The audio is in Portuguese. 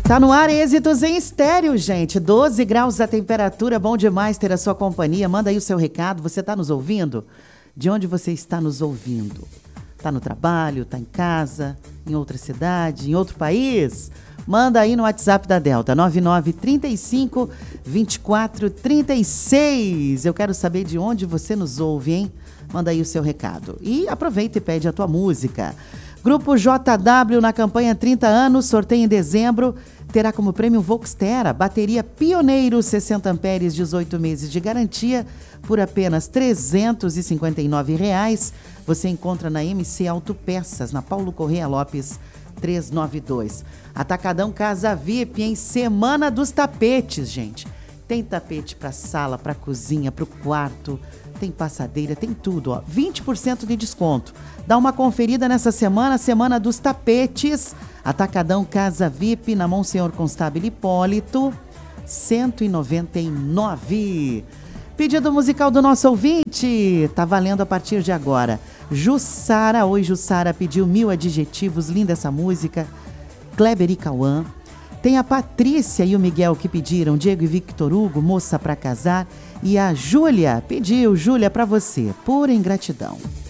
Tá no ar, Êxitos em Estéreo, gente. 12 graus a temperatura, bom demais ter a sua companhia. Manda aí o seu recado, você tá nos ouvindo? De onde você está nos ouvindo? Tá no trabalho, tá em casa, em outra cidade, em outro país? Manda aí no WhatsApp da Delta, 9935 2436. Eu quero saber de onde você nos ouve, hein? Manda aí o seu recado. E aproveita e pede a tua música. Grupo JW na campanha 30 anos, sorteio em dezembro, terá como prêmio Voxtera, bateria Pioneiro 60 amperes, 18 meses de garantia, por apenas R$ 359. Você encontra na MC Autopeças, na Paulo Correia Lopes 392. Atacadão Casa VIP, em Semana dos Tapetes, gente. Tem tapete para sala, para cozinha, para o quarto, tem passadeira, tem tudo, ó. 20% de desconto. Dá uma conferida nessa semana, Semana dos Tapetes. Atacadão Casa VIP, na Monsenhor Constável Hipólito, 199. Pedido musical do nosso ouvinte, tá valendo a partir de agora. Jussara, oi Jussara, pediu 1000 adjetivos, linda essa música. Kleber e Cauã. Tem a Patrícia e o Miguel que pediram, Diego e Victor Hugo, Moça pra Casar. E a Júlia pediu, Júlia, pra você, pura ingratidão.